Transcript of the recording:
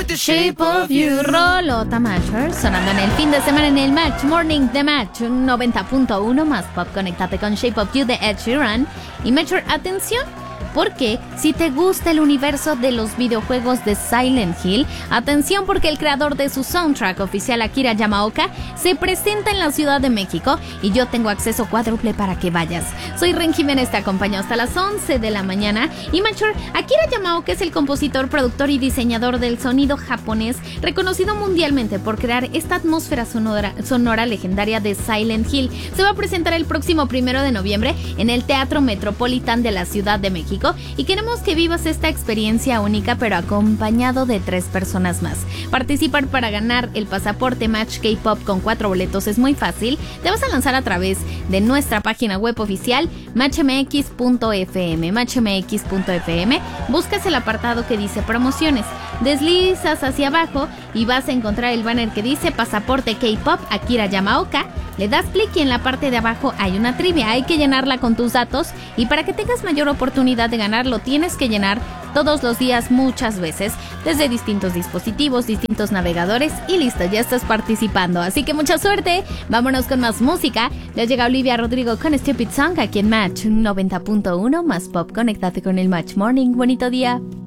Shape of You. Rolota Matcher sonando en el fin de semana en el Match Morning de Match 90.1 más pop. Conéctate con Shape of You de Ed Sheeran. Y Matcher, atención, porque si te gusta el universo de los videojuegos de Silent Hill, atención porque el creador de su soundtrack oficial, Akira Yamaoka, se presenta en la Ciudad de México y yo tengo acceso cuádruple para que vayas. Soy Ren Jiménez, te acompaño hasta las 11 de la mañana. Y Matcher, Akira Yamaoka es el compositor, productor y diseñador del sonido japonés, reconocido mundialmente por crear esta atmósfera sonora legendaria de Silent Hill. Se va a presentar el próximo 1 de noviembre en el Teatro Metropolitan de la Ciudad de México. Y queremos que vivas esta experiencia única, pero acompañado de 3 personas más. Participar para ganar el pasaporte Match K-Pop con 4 boletos es muy fácil. Te vas a lanzar a través de nuestra página web oficial matchmx.fm. Matchmx.fm. Buscas el apartado que dice promociones. Deslizas hacia abajo y vas a encontrar el banner que dice pasaporte K-Pop Akira Yamaoka. Le das clic y en la parte de abajo hay una trivia. Hay que llenarla con tus datos y para que tengas mayor oportunidad de ganarlo tienes que llenar todos los días muchas veces desde distintos dispositivos, distintos navegadores y listo, ya estás participando. Así que mucha suerte. Vámonos con más música. Ya llega Olivia Rodrigo con Stupid Song aquí en Match 90.1 más pop. Conéctate con el Match Morning. Bonito día.